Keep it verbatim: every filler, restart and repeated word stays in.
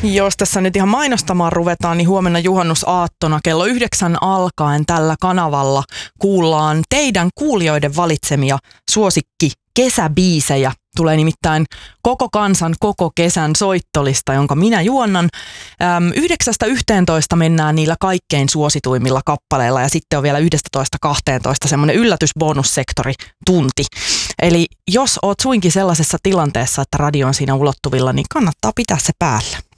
Jos tässä nyt ihan mainostamaan ruvetaan, niin huomenna juhannusaattona kello yhdeksän alkaen tällä kanavalla kuullaan teidän kuulijoiden valitsemia suosikki kesäbiisejä. Tulee nimittäin koko kansan koko kesän soittolista, jonka minä juonnan. Yhdeksästä yhteentoista mennään niillä kaikkein suosituimmilla kappaleilla ja sitten on vielä yksitoista kahteentoista semmoinen yllätysbonussektori tunti. Eli jos oot suinkin sellaisessa tilanteessa, että radio on siinä ulottuvilla, niin kannattaa pitää se päällä.